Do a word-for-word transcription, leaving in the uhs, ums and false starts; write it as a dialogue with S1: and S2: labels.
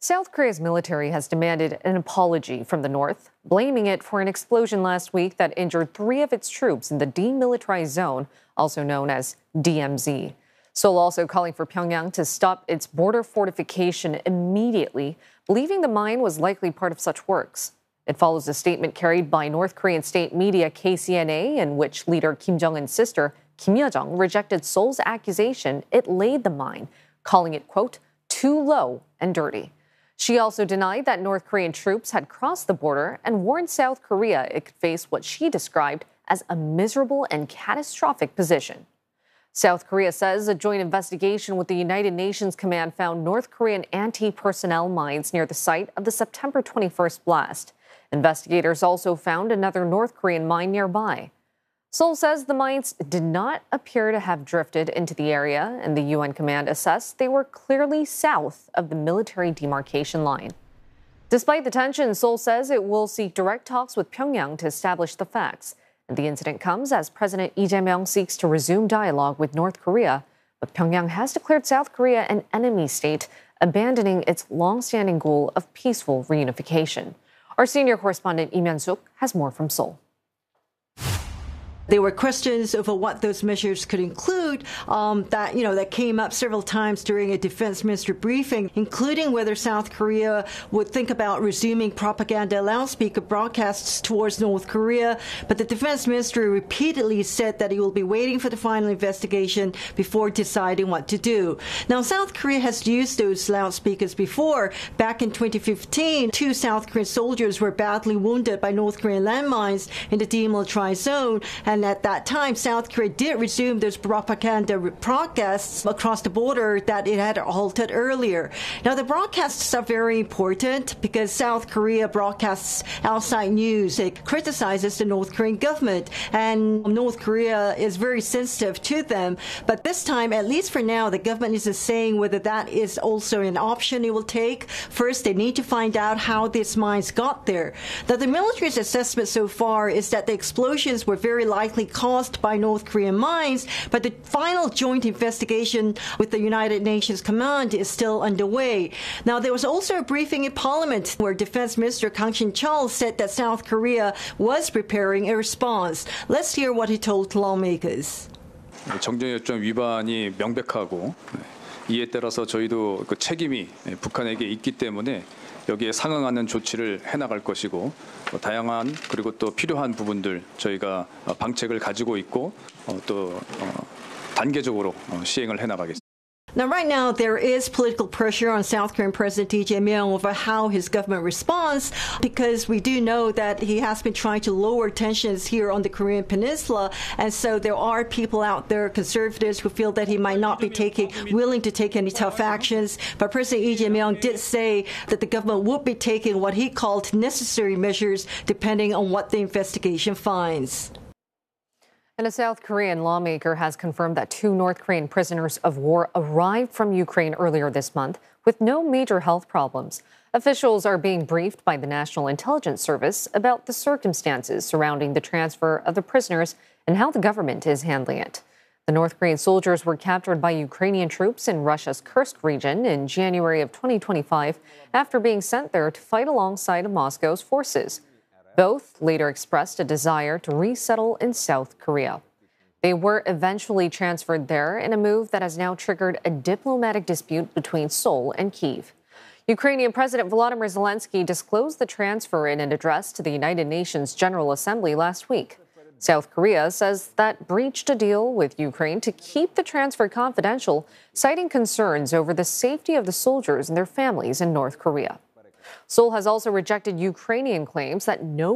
S1: South Korea's military has demanded an apology from the North, blaming it for an explosion last week that injured three of its troops in the demilitarized zone, also known as D M Z. Seoul also calling for Pyongyang to stop its border fortification immediately, believing the mine was likely part of such works. It follows a statement carried by North Korean state media K C N A, in which leader Kim Jong-un's sister, Kim Yo-jong, rejected Seoul's accusation it laid the mine, calling it, quote, too low and dirty. She also denied that North Korean troops had crossed the border and warned South Korea it could face what she described as a miserable and catastrophic position. South Korea says a joint investigation with the United Nations command found North Korean anti-personnel mines near the site of the September twenty-first blast. Investigators also found another North Korean mine nearby. Seoul says the mines did not appear to have drifted into the area, and the U N command assessed they were clearly south of the military demarcation line. Despite the tension, Seoul says it will seek direct talks with Pyongyang to establish the facts. And the incident comes as President Lee Jae-myung seeks to resume dialogue with North Korea, but Pyongyang has declared South Korea an enemy state, abandoning its long-standing goal of peaceful reunification. Our senior correspondent Lee Myun-suk has more from Seoul.
S2: There were questions over what those measures could include um, that, you know, that came up several times during a defense minister briefing, including whether South Korea would think about resuming propaganda loudspeaker broadcasts towards North Korea. But the defense minister repeatedly said that he will be waiting for the final investigation before deciding what to do. Now, South Korea has used those loudspeakers before. Back in twenty fifteen, two South Korean soldiers were badly wounded by North Korean landmines in the demilitarized zone. And at that time, South Korea did resume those propaganda broadcasts across the border that it had halted earlier. Now, the broadcasts are very important because South Korea broadcasts outside news. It criticizes the North Korean government, and North Korea is very sensitive to them. But this time, at least for now, the government isn't saying whether that is also an option it will take. First, they need to find out how these mines got there. Now, the military's assessment so far is that the explosions were very likely likely caused by North Korean mines, but the final joint investigation with the United Nations Command is still underway. Now, there was also a briefing in Parliament where Defense Minister Kang Shin-cheol said that South Korea was preparing a response. Let's hear what he told lawmakers.
S3: 정전협정 위반이 명백하고 이에 따라서 저희도 그 책임이 북한에게 있기 때문에 여기에 상응하는 조치를 해나갈 것이고 다양한 그리고 또 필요한 부분들 저희가 방책을 가지고 있고 또 단계적으로 시행을 해나가겠습니다.
S2: Now, right now, there is political pressure on South Korean President Lee Jae-myung over how his government responds, because we do know that he has been trying to lower tensions here on the Korean Peninsula, and so there are people out there, conservatives, who feel that he might not be taking, willing to take any tough actions. But President Lee Jae-myung did say that the government would be taking what he called necessary measures, depending on what the investigation finds.
S1: And a South Korean lawmaker has confirmed that two North Korean prisoners of war arrived from Ukraine earlier this month with no major health problems. Officials are being briefed by the National Intelligence Service about the circumstances surrounding the transfer of the prisoners and how the government is handling it. The North Korean soldiers were captured by Ukrainian troops in Russia's Kursk region in January of twenty twenty-five after being sent there to fight alongside Moscow's forces. Both later expressed a desire to resettle in South Korea. They were eventually transferred there in a move that has now triggered a diplomatic dispute between Seoul and Kyiv. Ukrainian President Volodymyr Zelensky disclosed the transfer in an address to the United Nations General Assembly last week. South Korea says that breached a deal with Ukraine to keep the transfer confidential, citing concerns over the safety of the soldiers and their families in North Korea. Seoul has also rejected Ukrainian claims that no